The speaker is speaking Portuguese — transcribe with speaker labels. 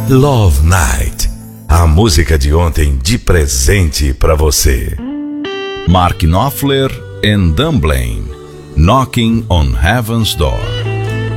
Speaker 1: Love Night, a música de ontem de presente pra você.
Speaker 2: Mark Knopfler and Dunblane, Knocking on Heaven's Door.